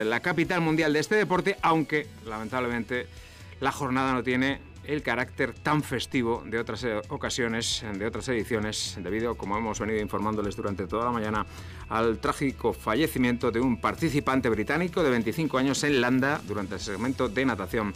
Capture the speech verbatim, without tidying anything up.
la capital mundial de este deporte, aunque lamentablemente la jornada no tiene el carácter tan festivo de otras ocasiones, de otras ediciones, debido, como hemos venido informándoles durante toda la mañana, al trágico fallecimiento de un participante británico de veinticinco años en Landa durante el segmento de natación